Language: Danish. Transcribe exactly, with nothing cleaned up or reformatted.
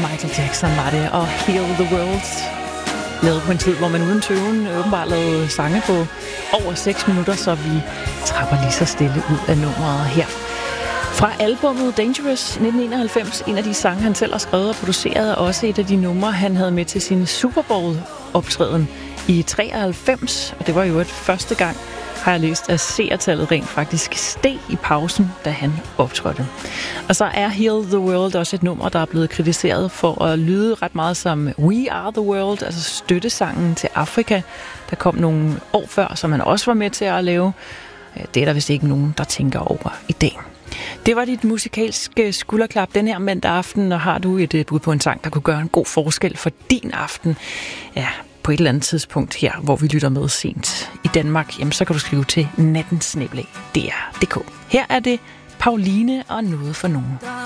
Michael Jackson var det, og Heal the World. Lavet på en tid, hvor man uden tøven åbenbart lavede sange på over seks minutter, så vi trapper lige så stille ud af nummeret her. Fra albummet Dangerous nitten enoghalvfems, en af de sange, han selv har skrevet og produceret, og også et af de numre, han havde med til sin Super Bowl-optræden i treoghalvfems. Og det var jo et første gang, har jeg læst, at seertallet rent faktisk steg i pausen, da han optrådte. Og så er Heal the World også et nummer, der er blevet kritiseret for at lyde ret meget som We Are the World, altså støttesangen til Afrika. Der kom nogle år før, som han også var med til at lave. Det er der vist ikke nogen, der tænker over i dag. Det var dit musikalske skulderklap den her mandag aften, og har du et bud på en sang, der kunne gøre en god forskel for din aften? Ja, på et eller andet tidspunkt her, hvor vi lytter med sent i Danmark, jamen så kan du skrive til natten snabel-a d r punktum d k. Her er det Pauline og Noget for nogen.